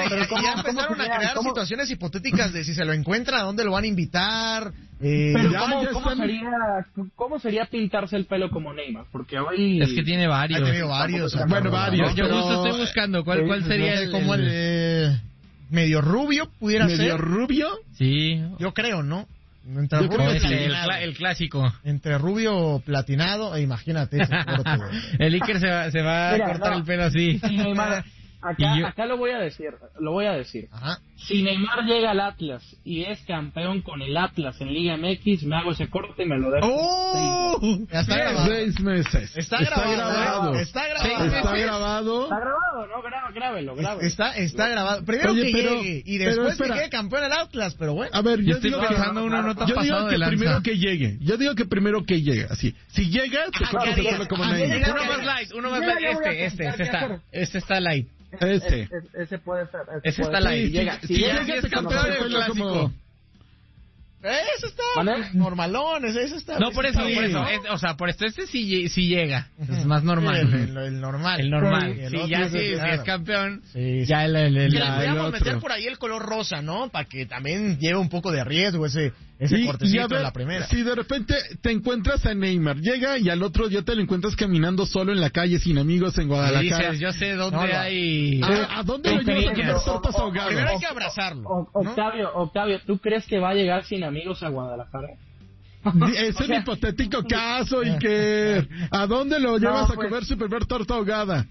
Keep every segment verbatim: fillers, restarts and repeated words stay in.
pero ¿cómo, ya empezaron cómo a crear ¿cómo? situaciones hipotéticas de si se lo encuentran, a dónde lo van a invitar. Eh, Pero ya, ¿cómo, ya cómo están- sería, ¿cómo sería pintarse el pelo como Neymar? Porque hoy... Es que tiene varios. ha tenido varios. Bueno, varios. Yo pero- justo estoy buscando cuál, cuál sería el... como el eh, medio rubio pudiera medio ser. rubio. Sí. Yo creo, ¿no? Entre Yo rubio creo O y que ese, el, platinado. cla- el clásico. Entre rubio platinado, e imagínate ese corte. güey. El Iker se va, se va Mira, a cortar no. el pelo así. Si Neymar, acá, Y yo- acá lo voy a decir, lo voy a decir. Ajá. Si Neymar llega al Atlas y es campeón con el Atlas en Liga M X, me hago ese corte y me lo dejo. ¡Oh! Ya está grabado. Seis meses. Está grabado. grabado. Está grabado. Está grabado. Está grabado, ¿no? Grá- Grábelo, grábelo. Está, está grabado. Primero Oye, que pero- llegue y pero después que espera. quede campeón el Atlas, pero bueno. A ver, Yo yo estoy digo que pensando uno no tan yo digo pasado que de lanza. primero que llegue. Yo digo que primero que llegue, así. Si llega, te Ah, cortas ¿qué el pelo harías? como Ah, Neymar. ¿qué Uno más light, uno más Ya, light. ya voy a Este, este, pensar este qué está. hacer. Este está light. Ese. Es- es- ese puede ser. Ese, Ese puede está ser. light. Si llega, si Si llega, llega, es te campeón cortas el del pelo clásico. como... Eso está ¿Vale? normalón, ese eso está. No, por eso, está por bien, eso. ¿no? Es- o sea, por esto este sí, lle- sí llega. Es más El, normal. el- el normal. El normal. Y el Sí, otro ya es sí, el- si claro. es campeón. Sí, sí. Ya el, el, el- Que le Ya, el podríamos otro. meter por ahí el color rosa, ¿no? Para que también lleve un poco de riesgo ese, ese Y- y cortecito a ver, en la primera. si de repente te encuentras a Neymar, llega y al otro día te lo encuentras caminando solo en la calle sin amigos en y Guadalajara. dices, yo sé dónde No, no. hay... ¿A, a dónde lo llevas a comer Pero- tortas o- o- ahogadas? Primero hay que abrazarlo. O- ¿no? Octavio, Octavio, ¿tú crees que va a llegar sin amigos a Guadalajara? Es O un sea- hipotético caso, Iker. ¿A dónde lo llevas No, a pues- comer su primer torta ahogada?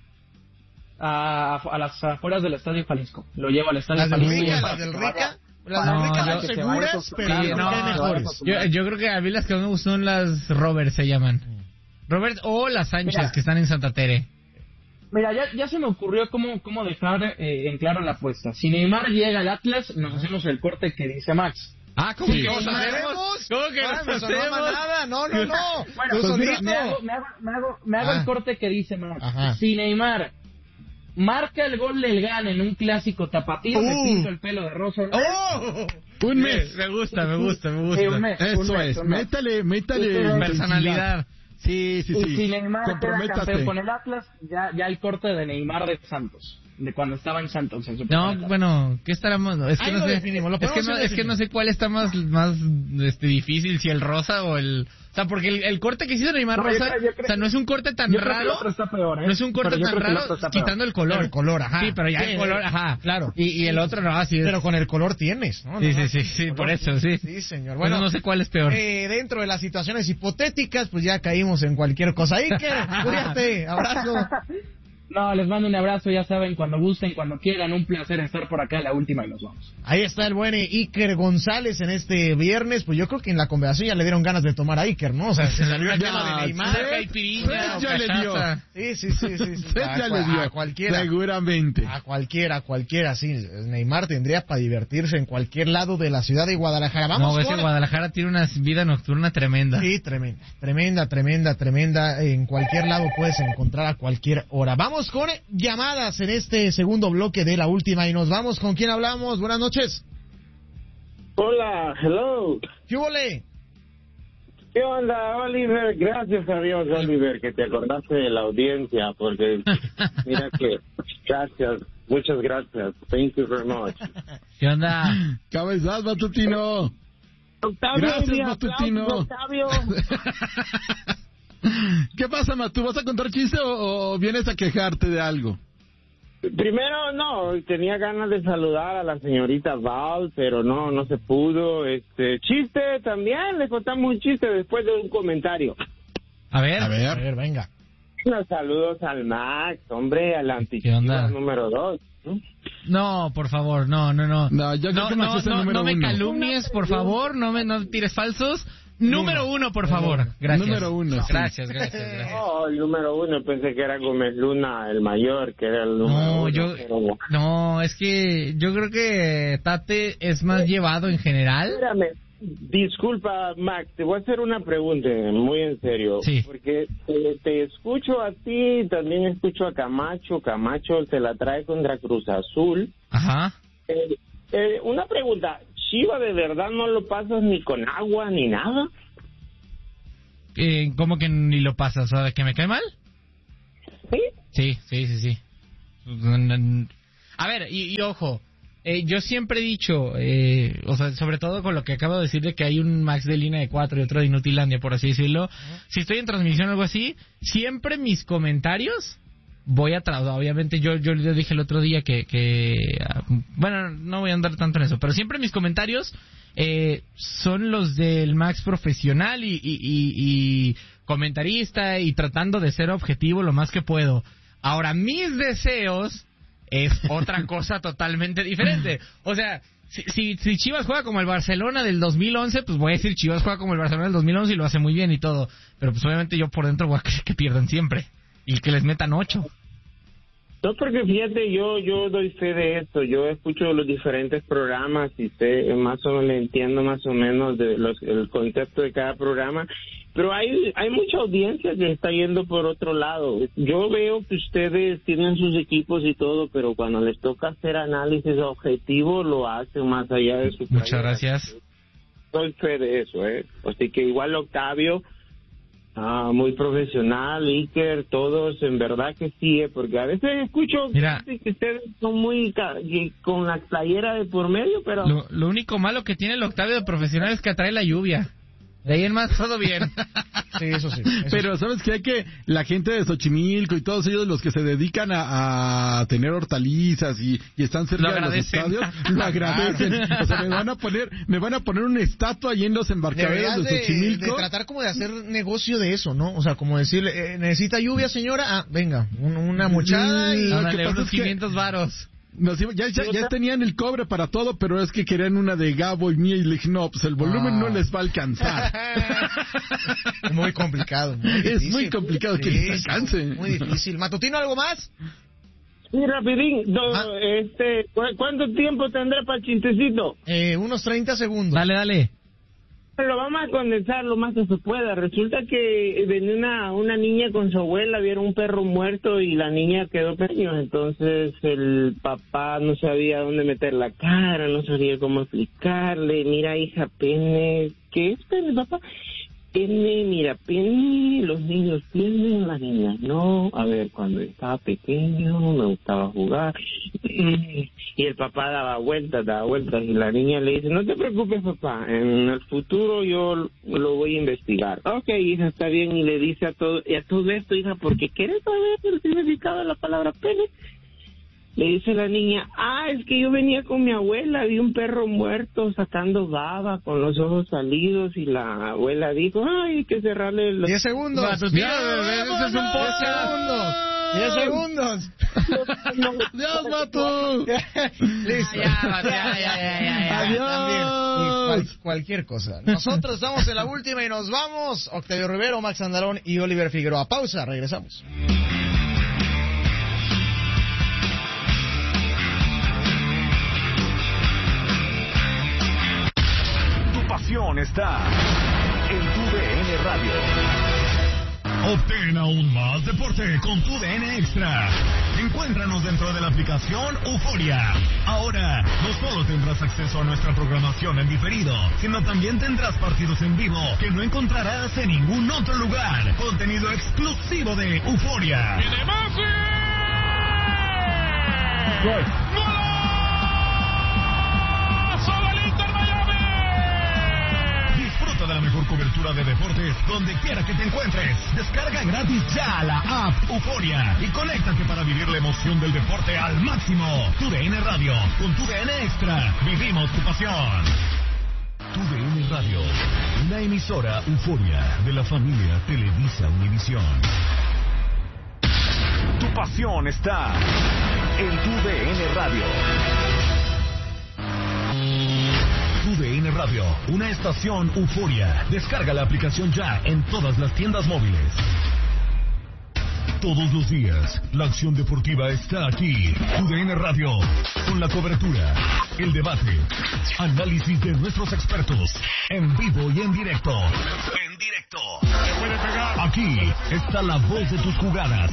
A, a las afueras del Estadio Jalisco. Lo llevo al Estadio Las del Jalisco. Rica, para las del que vaya- Rica. Las No, del Rica yo- son que se vaya seguras, con su- pero claro, sí, no, no, que hay vaya mejores. con su- Yo, yo creo que a mí las que más me gustan son las Robert se llaman. Robert o las Sánchez, Mira. que están en Santa Tere. Mira, ya, ya se me ocurrió cómo, cómo dejar eh, en claro la apuesta. Si Neymar llega al Atlas, nos hacemos el corte que dice Max. Ah, ¿cómo Sí. que ¿Nos nos hacemos? hacemos? ¿Cómo que Ah, nos me sonó hacemos? manada. No, no, no. Bueno, Tú pues mira, solito. me hago, me hago, me hago, me hago Ah. el corte que dice Max. Ajá. Si Neymar marca el gol del gane en un clásico tapatío, me Uh. pinto el pelo de rosa. ¡Oh! Un mes. Me gusta, me gusta, me Sí, gusta. un mes, un Eso mes, es. un mes. Métale, métale. Sí, sí, intensidad. Personalidad. Sí, sí, Y sí. si Neymar queda campeón Comprométase. con el Atlas, ya, ya el corte de Neymar de Santos. De cuando estaba en Santos. En su No, primera bueno, ¿qué estaremos? Es que Ahí no lo sé. definimos, lo Es que podemos no, ir es que no sé cuál está más, más este, difícil, si el rosa o el. O sea, porque el, el corte que hizo Neymar No, yo Rosa, creo- yo creo- o sea, no es un corte tan Yo creo que el raro. otro está peor, ¿eh? No es un corte Pero yo tan creo que el raro otro está peor. quitando el color. Pero el color, ajá. Sí, pero ya Sí, el color, ajá. claro. Y, y el otro no, así es. Pero con el color tienes, ¿no? Sí, No, sí, no, sí, con sí, el por color eso, tienes. sí. Sí, señor. Bueno, Bueno, no sé cuál es peor. eh, dentro de las situaciones hipotéticas, pues ya caímos en cualquier cosa. Iker, cuídate, abrazo. No, les mando un abrazo, ya saben, cuando gusten, cuando quieran, un placer estar por acá, la última y nos vamos. Ahí está el buen Iker González en este viernes. Pues yo creo que en la conversación ya le dieron ganas de tomar a Iker, ¿no? O sea, se salió el Ya, tema de Neymar. sí. Caipirinha o ya le dio. cachaza. Sí, sí, sí, sí. sí. Usted A, ya cua- le dio. a cualquiera. Seguramente. A cualquiera, a cualquiera, sí. Neymar tendría para divertirse en cualquier lado de la ciudad de Guadalajara. Vamos No, es con... que Guadalajara tiene una vida nocturna tremenda. Sí, tremenda, tremenda, tremenda, tremenda. En cualquier lado puedes encontrar a cualquier hora. Vamos con llamadas en este segundo bloque de la última y nos vamos. ¿Con quién hablamos? Buenas noches. Hola, hello. ¿Qué huele? ¿Qué onda, Oliver? Gracias a Dios, Oliver, que te acordaste de la audiencia, porque mira que, gracias, muchas gracias. Thank you very much. ¿Qué onda? Cabezas, matutino. Octavio, Gracias, mi matutino. aplauso, Octavio. ¿Qué pasa, Matú? ¿Vas a contar chiste o, o vienes a quejarte de algo? Primero, no, tenía ganas de saludar a la señorita Val, pero no, no se pudo. Este, chiste también, le contamos un chiste después de un comentario. A ver. A ver. A ver, venga. Unos saludos al Max, hombre, al ¿Qué antichiva onda? número dos. ¿no? No, por favor, no, no, no. No, yo creo no, que Max no, es el no, número no me uno. calumnies, por favor, no me no tires falsos. Número uno, por favor. Gracias. Número uno, sí. Gracias, gracias, gracias. Oh, el número uno, pensé que era Gómez Luna, el mayor, que era el número No, uno. yo, pero- no, es que yo creo que Tate es más llevado en general. Espérame, disculpa, Max, te voy a hacer una pregunta muy en serio. Sí. Porque te, te escucho a ti, también escucho a Camacho. Camacho se la trae contra Cruz Azul. Ajá. Eh, eh, una pregunta, ¿Chiva de verdad no lo pasas ni con agua ni nada? Eh, ¿Cómo que ni lo pasas? O sea, ¿que me cae mal? ¿Sí? Sí, sí, sí, sí. A ver, y, y ojo, eh, yo siempre he dicho, eh, o sea, sobre todo con lo que acabo de decir de que hay un Max de línea de cuatro y otro de Inutilandia, por así decirlo. Uh-huh. Si estoy en transmisión o algo así, siempre mis comentarios voy a tratar. Obviamente yo yo le dije el otro día que, que uh, bueno, no voy a andar tanto en eso, pero siempre mis comentarios eh, son los del Max profesional y, y, y, y comentarista y tratando de ser objetivo lo más que puedo. Ahora, mis deseos es otra cosa totalmente diferente. O sea, si, si, si Chivas juega como el Barcelona del dos mil once, pues voy a decir Chivas juega como el Barcelona del dos mil once y lo hace muy bien y todo. Pero pues obviamente yo por dentro voy a querer que pierdan siempre y que les metan ocho. No, porque fíjate, yo yo doy fe de esto. Yo escucho los diferentes programas y sé, más o menos entiendo más o menos de los, el concepto de cada programa. Pero hay hay mucha audiencia que está yendo por otro lado. Yo veo que ustedes tienen sus equipos y todo, pero cuando les toca hacer análisis objetivo, lo hacen más allá de su carrera. Muchas gracias. Doy fe de eso, ¿eh? Así que igual Octavio, ah, muy profesional, Iker, todos, en verdad que sí, ¿eh? Porque a veces escucho Mira, que ustedes son muy ca- con la playera de por medio, pero... Lo, lo único malo que tiene el Octavio de profesional es que atrae la lluvia. De ahí en más, todo bien. Sí, eso sí. Eso Pero sí. ¿sabes qué? Hay que la gente de Xochimilco y todos ellos los que se dedican a, a tener hortalizas y, y están cerca Lo de los agradecen. estadios, lo agradecen. O sea, me van a poner me van a poner una estatua ahí en los embarcaderos Deberías de de, Xochimilco. de tratar como de hacer negocio de eso, ¿no? O sea, como decirle, eh, ¿necesita lluvia, señora? Ah, venga, un, una mochada y... Lo que Ándale, pasa unos es que- quinientos varos. Nos iba- ya, ya, ya tenían el cobre para todo, pero es que querían una de Gabo y mía y le dije, no, pues el volumen Ah. no les va a alcanzar. Es muy complicado. Muy Es difícil. muy complicado que Sí, les alcance. Muy difícil. ¿Matutino algo más? Sí, rapidín, do- Ah. este, ¿cu- ¿cuánto tiempo tendrá para el chistecito? Eh, unos treinta segundos. Dale, dale. Lo vamos a condensar lo más que se pueda. Resulta que venía una, una niña con su abuela, vieron un perro muerto y la niña quedó pequeña. Entonces el papá no sabía dónde meter la cara, no sabía cómo explicarle. Mira, hija, pene, ¿qué es pene, papá? Pene, mira, pene, los niños tienen, las niñas no. A ver, cuando estaba pequeño me gustaba jugar. Y el papá daba vueltas, daba vueltas. Y la niña le dice, no te preocupes, papá, en el futuro yo lo voy a investigar. Ok, hija, está bien. Y le dice a todo, y a todo esto, hija, porque ¿quieres saber el significado de la palabra pene? Le dice la niña, ah, es que yo venía con mi abuela, vi un perro muerto sacando baba con los ojos salidos y la abuela dijo, ay, hay que cerrarle los... diez segundos. Matutino, Ya, bebé, ese es un vámonos. podcast. diez segundos. ¡Dios, Matu! Listo. Ya, ya, ya, ya, ya, ya. Adiós. También. Y cual- cualquier cosa. Nosotros estamos en la última y nos vamos. Octavio Rivero, Max Andalón y Oliver Figueroa. Pausa, regresamos. Tu pasión está en tu D N Radio. Obtén aún más deporte con tu D N Extra. Encuéntranos dentro de la aplicación Euforia. Ahora, no solo tendrás acceso a nuestra programación en diferido, sino también tendrás partidos en vivo que no encontrarás en ningún otro lugar. Contenido exclusivo de Euforia. ¡Y demás! Disfruta de la mejor cobertura de deportes donde quiera que te encuentres. Descarga gratis ya la app Euforia y conéctate para vivir la emoción del deporte al máximo. Tu D N Radio, con tu D N Extra, vivimos tu pasión. Tu D N Radio, una emisora Euforia de la familia Televisa Univisión. Tu pasión está en tu D N Radio. Tu D N Radio, una estación Euforia. Descarga la aplicación ya en todas las tiendas móviles. Todos los días, la acción deportiva está aquí. Tu D N Radio, con la cobertura, el debate, análisis de nuestros expertos, en vivo y en directo. En directo. Aquí está la voz de tus jugadas.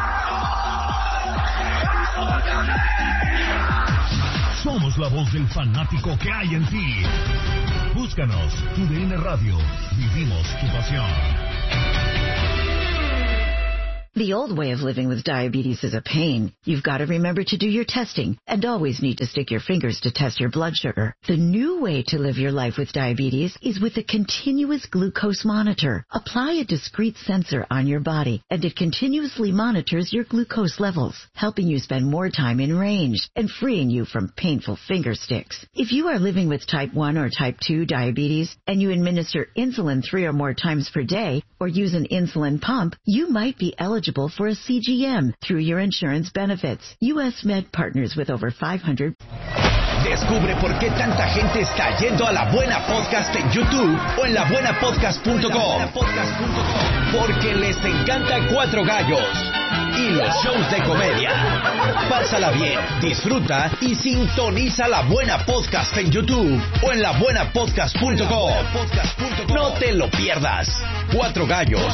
Somos la voz del fanático que hay en ti. Búscanos, Tu D N Radio. Vivimos tu pasión. The old way of living with diabetes is a pain. You've got to remember to do your testing and always need to stick your fingers to test your blood sugar. The new way to live your life with diabetes is with a continuous glucose monitor. Apply a discrete sensor on your body, and it continuously monitors your glucose levels, helping you spend more time in range and freeing you from painful finger sticks. If you are living with type one or type two diabetes and you administer insulin three or more times per day or use an insulin pump, you might be eligible for a C G M through your insurance benefits. U S Med partners with over five hundred. Descubre por qué tanta gente está yendo a La Buena Podcast en YouTube o en la buena podcast punto com. Porque les encanta Cuatro Gallos y los shows de comedia. Pásala bien, disfruta y sintoniza La Buena Podcast en YouTube o en la buena podcast punto com. No te lo pierdas. Cuatro Gallos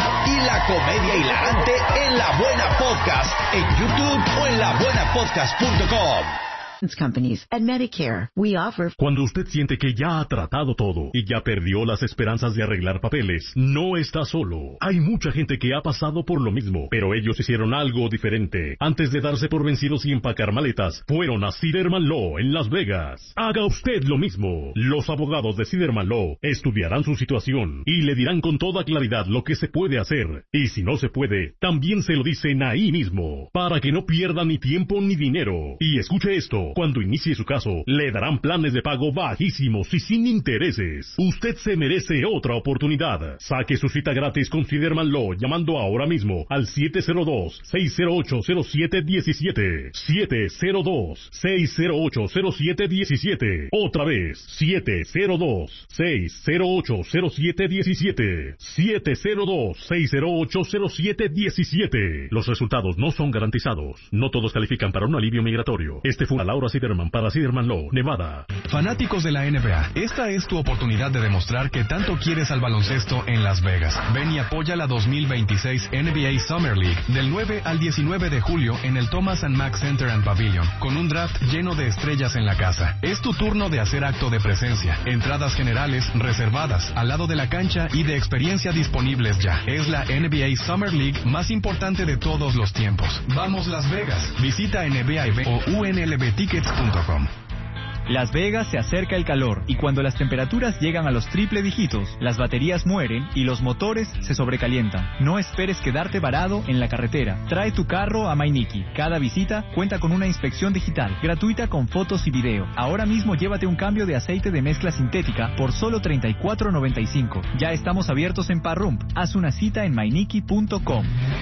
y la comedia hilarante en La Buena Podcast en YouTube o en la buena podcast punto com. Companies and Medicare. We offer. Cuando usted siente que ya ha tratado todo y ya perdió las esperanzas de arreglar papeles, no está solo. Hay mucha gente que ha pasado por lo mismo, pero ellos hicieron algo diferente. Antes de darse por vencidos y empacar maletas, fueron a Siderman Law en Las Vegas. Haga usted lo mismo. Los abogados de Siderman Law estudiarán su situación y le dirán con toda claridad lo que se puede hacer. Y si no se puede, también se lo dicen ahí mismo, para que no pierda ni tiempo ni dinero. Y escuche esto. Cuando inicie su caso, le darán planes de pago bajísimos y sin intereses. Usted se merece otra oportunidad. Saque su cita gratis con Siderman Law llamando ahora mismo al siete cero dos, seis cero ocho, cero siete uno siete. siete cero dos, seis cero ocho, cero siete uno siete. Otra vez, siete cero dos, seis cero ocho, cero siete uno siete. siete cero dos, seis cero ocho, cero siete uno siete. Los resultados no son garantizados. No todos califican para un alivio migratorio. Este fue Laura Siderman para Siderman Law, Nevada. Fanáticos de la N B A, esta es tu oportunidad de demostrar que tanto quieres al baloncesto en Las Vegas. Ven y apoya la dos mil veintiséis N B A Summer League del nueve al diecinueve de julio en el Thomas and Mack Center and Pavilion, con un draft lleno de estrellas en la casa. Es tu turno de hacer acto de presencia. Entradas generales reservadas al lado de la cancha y de experiencia disponibles ya. Es la N B A Summer League más importante de todos los tiempos. Vamos Las Vegas. Visita N B A o U N L B tickets punto com. Las Vegas se acerca el calor y cuando las temperaturas llegan a los triple dígitos, las baterías mueren y los motores se sobrecalientan. No esperes quedarte varado en la carretera. Trae tu carro a Mainiki. Cada visita cuenta con una inspección digital, gratuita con fotos y video. Ahora mismo llévate un cambio de aceite de mezcla sintética por solo treinta y cuatro noventa y cinco. Ya estamos abiertos en Parrump. Haz una cita en mainiki punto com.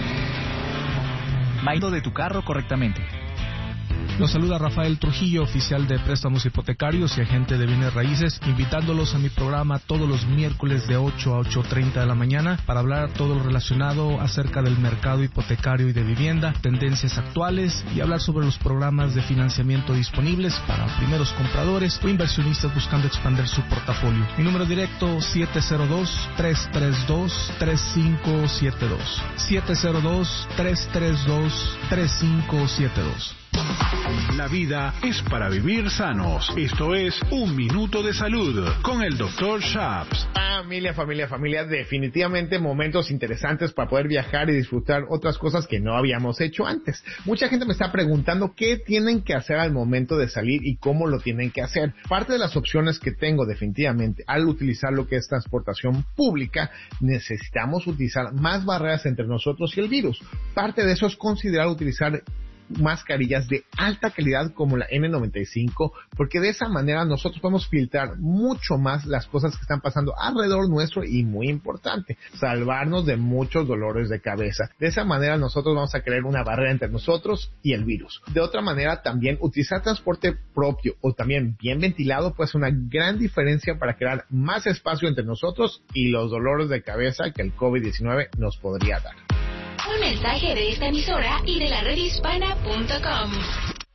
Maindo de tu carro correctamente. Los saluda Rafael Trujillo, oficial de préstamos hipotecarios y agente de bienes raíces, invitándolos a mi programa todos los miércoles de ocho a ocho treinta de la mañana para hablar todo lo relacionado acerca del mercado hipotecario y de vivienda, tendencias actuales y hablar sobre los programas de financiamiento disponibles para primeros compradores o inversionistas buscando expandir su portafolio. Mi número directo siete cero dos, tres tres dos, tres cinco siete dos. siete cero dos, tres tres dos, tres cinco siete dos. La vida es para vivir sanos. Esto es Un Minuto de Salud con el doctor Shaps. Familia, familia, familia, definitivamente momentos interesantes para poder viajar y disfrutar otras cosas que no habíamos hecho antes. Mucha gente me está preguntando qué tienen que hacer al momento de salir y cómo lo tienen que hacer. Parte de las opciones que tengo definitivamente al utilizar lo que es transportación pública, necesitamos utilizar más barreras entre nosotros y el virus. Parte de eso es considerar utilizar mascarillas de alta calidad como la N noventa y cinco, porque de esa manera nosotros podemos filtrar mucho más las cosas que están pasando alrededor nuestro y, muy importante, salvarnos de muchos dolores de cabeza. De esa manera nosotros vamos a crear una barrera entre nosotros y el virus. De otra manera, también utilizar transporte propio o también bien ventilado puede ser una gran diferencia para crear más espacio entre nosotros y los dolores de cabeza que el COVID diecinueve nos podría dar. Un mensaje de esta emisora y de la red hispana punto com.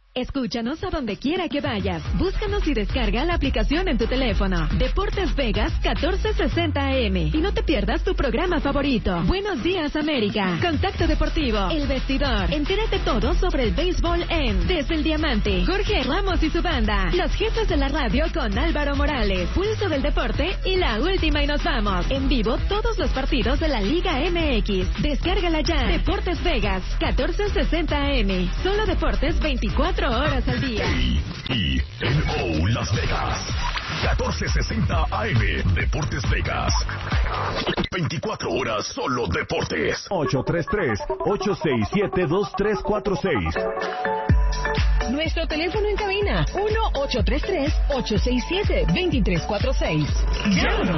Escúchanos a donde quiera que vayas. Búscanos y descarga la aplicación en tu teléfono. Deportes Vegas catorce sesenta A M. Y no te pierdas tu programa favorito. Buenos días, América. Contacto Deportivo. El Vestidor. Entérate todo sobre el béisbol en Desde el Diamante. Jorge Ramos y su banda. Los jefes de la radio con Álvaro Morales. Pulso del Deporte y La Última y Nos Vamos. En vivo todos los partidos de la Liga M X. Descárgala ya. Deportes Vegas catorce sesenta A M. Solo deportes veinticuatro horas al día. Y N O Las Vegas. catorce sesenta A M. Deportes Vegas. veinticuatro horas solo deportes. ocho tres tres, ocho seis siete, dos tres cuatro seis. Nuestro teléfono en cabina, uno ocho tres tres, ocho seis siete, dos tres cuatro seis. Llámanos.